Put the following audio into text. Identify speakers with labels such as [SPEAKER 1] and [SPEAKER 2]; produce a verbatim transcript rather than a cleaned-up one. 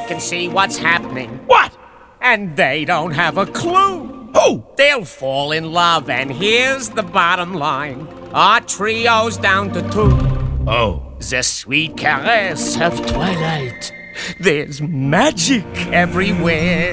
[SPEAKER 1] can see what's happening.
[SPEAKER 2] What?
[SPEAKER 1] And they don't have a clue.
[SPEAKER 2] Who?
[SPEAKER 1] They'll fall in love, and here's the bottom line. Our trio's down to two.
[SPEAKER 2] Oh.
[SPEAKER 1] The sweet caress of twilight. There's magic everywhere.